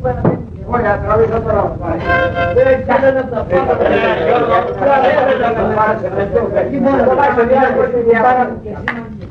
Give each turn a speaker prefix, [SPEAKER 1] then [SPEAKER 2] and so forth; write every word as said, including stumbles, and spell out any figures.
[SPEAKER 1] Όχι, ατραβήσα τώρα. Δεν ξέρετε να τα πω.